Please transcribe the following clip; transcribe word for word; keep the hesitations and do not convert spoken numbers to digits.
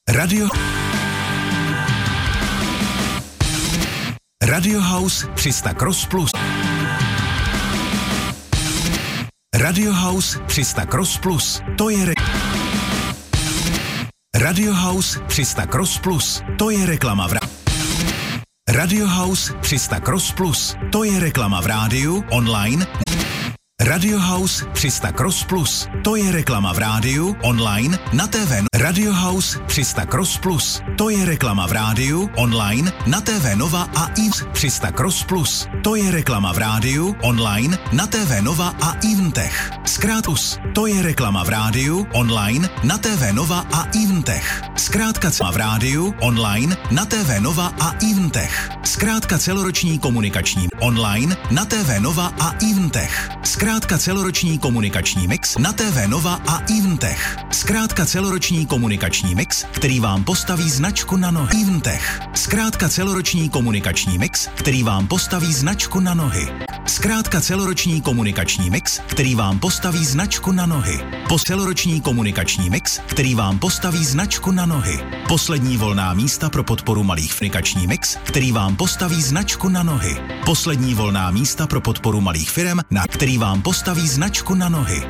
Radio Radio House tři sta Cross Plus. Radio House tři sta Cross Plus. To je re... Radio House tři sta Cross Plus. To je reklama v ra... Radio House tři sta Cross Plus. To je reklama v rádiu, online. Radio House tři sta Cross Plus. To je reklama v rádiu, online, na té vé. Radio House tři sta Cross Plus. To je reklama v rádiu, online, na té vé Nova a i tři sta Cross Plus. To je reklama v rádiu, online, na té vé Nova a Eventech. Zkrátus. To je reklama v rádiu, online, na té vé Nova a Eventech. Zkrátka cma v rádiu, online, na té vé Nova a Eventech. Zkrátka celoroční komunikační online, na té vé Nova a Eventech. Zkrátka celoroční komunikační mix na té vé Nova a Eventech. Zkrátka celoroční komunikační mix, který vám postaví značku na nohy. Eventech. Zkrátka celoroční komunikační mix, který vám postaví značku na nohy. Zkrátka celoroční komunikační mix, který vám postaví značku na nohy. Po celoroční komunikační mix, který vám postaví značku na nohy. Poslední volná místa pro podporu malých komunikační mix, který vám postaví značku na nohy. Poslední volná místa pro podporu malých firem, na který vám postaví značku na nohy.